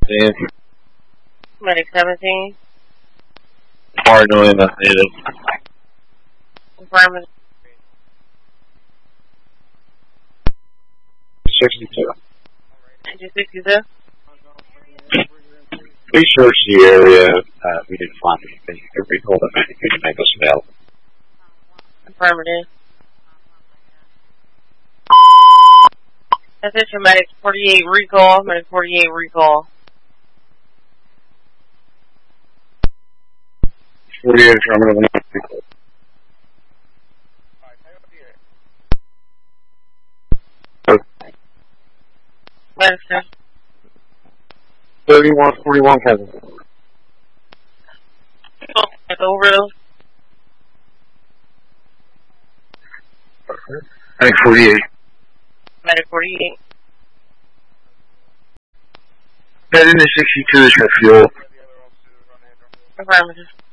Dan. Medic 17. Cardinal in the native. Affirmative. 62. 62. We searched the area. We didn't find anything. We told them anything to make us available. Affirmative. Attention medic 48 recall. Medic 48 recall. 48 affirmative. Medic 3141 Kevin. Overdose. Medic 48. Medic 48. Head into 62 is for fuel. Affirmative.